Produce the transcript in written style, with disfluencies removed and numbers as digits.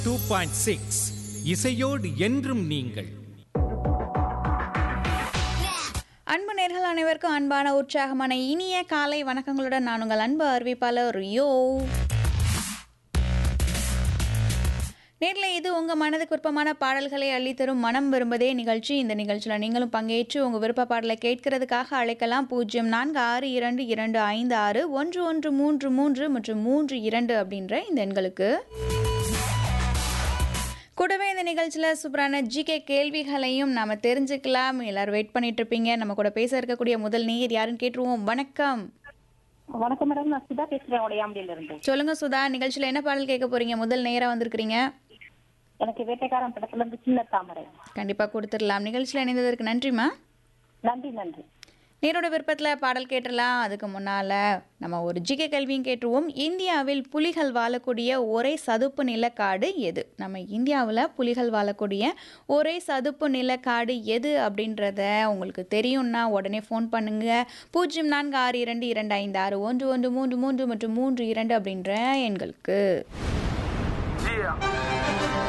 2.6 இசையோடு என்றும் நீங்கள். அன்பு நேர்கள் அனைவருக்கும் அன்பான உற்சாகமான இனிய காலை வணக்கங்களுடன் நான் உங்கள் அன்பு அறிவிப்பாளர் ரியோ. நேரில் இது உங்கள் மனதுக்கு விருப்பமான பாடல்களை அள்ளித்தரும் மனம் விரும்பதே நிகழ்ச்சி. இந்த நிகழ்ச்சியில் நீங்களும் பங்கேற்று உங்கள் விருப்ப பாடலை கேட்கறதுக்காக அழைக்கலாம். 0462261133 மற்றும் 32 அப்படின்ற இந்த எண்களுக்கு. கூடவே இந்த நிகழ்ச்சியில் சூப்பரான ஜிகே கேள்விகளையும் நாம் தெரிஞ்சுக்கலாம். எல்லாரும் வெயிட் பண்ணிட்டு இருப்பீங்க. நம்ம கூட பேச இருக்கக்கூடிய முதல் நேயர் யாருன்னு கேட்டுருவோம். வணக்கம். வணக்கம் மேடம், நான் சுதா பேசுறேன் உடையாம்படியில இருந்து. சொல்லுங்க சுதா, நிகழ்ச்சியில் என்ன பாடல் கேட்க போறீங்க? முதல் நேரா வந்திருக்கிறீங்க. எனக்கு வேட்டைக்காரன் படத்துல இருந்து சின்ன தாமரை. கண்டிப்பா கொடுத்துடலாம். நிகழ்ச்சியில் இணைந்ததற்கு நன்றிமா. நன்றி நன்றி. நேரோட விருப்பத்தில் பாடல் கேட்டுடலாம். அதுக்கு முன்னால் நம்ம ஒரு ஜிகே கேள்வியும் கேட்டுருவோம். இந்தியாவில் புலிகள் வாழக்கூடிய ஒரே சதுப்பு நிலக்காடு எது? நம்ம இந்தியாவில் புலிகள் வாழக்கூடிய ஒரே சதுப்பு நிலக்காடு எது அப்படின்றத உங்களுக்கு தெரியும்னா உடனே ஃபோன் பண்ணுங்கள். 0462256113 மற்றும் 32 அப்படின்ற எண்களுக்கு.